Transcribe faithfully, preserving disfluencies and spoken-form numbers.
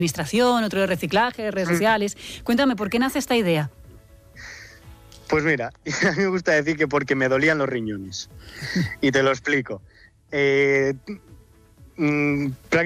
administración, otro de reciclaje, redes sociales. Cuéntame, ¿por qué nace esta idea? Pues mira, a mí me gusta decir que porque me dolían los riñones. Y te lo explico. Eh, mmm,